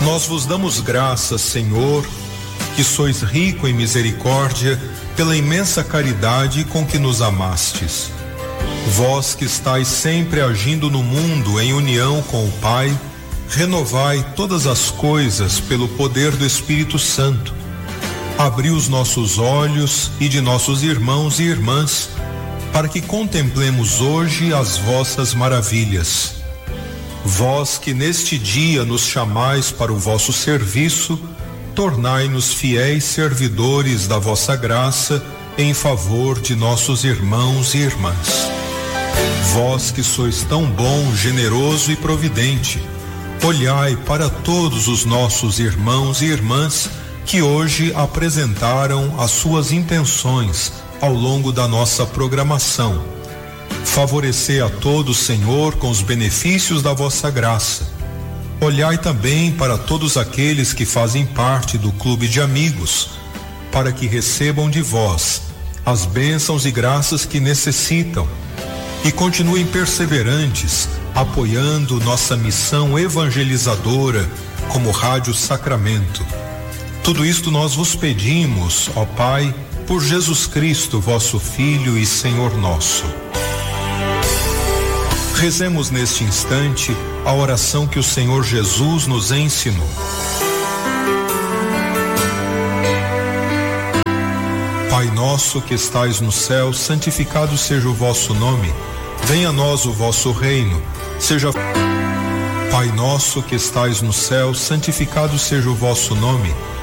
Nós vos damos graças, Senhor, que sois rico em misericórdia, pela imensa caridade com que nos amastes. Vós que estáis sempre agindo no mundo em união com o Pai, renovai todas as coisas pelo poder do Espírito Santo. Abri os nossos olhos e de nossos irmãos e irmãs, para que contemplemos hoje as vossas maravilhas. Vós que neste dia nos chamais para o vosso serviço, tornai-nos fiéis servidores da vossa graça em favor de nossos irmãos e irmãs. Vós que sois tão bom, generoso e providente, olhai para todos os nossos irmãos e irmãs que hoje apresentaram as suas intenções ao longo da nossa programação. Favorecei a todos, Senhor, com os benefícios da vossa graça. Olhai também para todos aqueles que fazem parte do clube de amigos, para que recebam de vós as bênçãos e graças que necessitam e continuem perseverantes, apoiando nossa missão evangelizadora como Rádio Sacramento. Tudo isto nós vos pedimos, ó Pai, por Jesus Cristo, vosso Filho e Senhor nosso. Rezemos neste instante a oração que o Senhor Jesus nos ensinou. Pai nosso que estais no céu, santificado seja o vosso nome. Venha a nós o vosso reino. Pai nosso que estais no céu, santificado seja o vosso nome.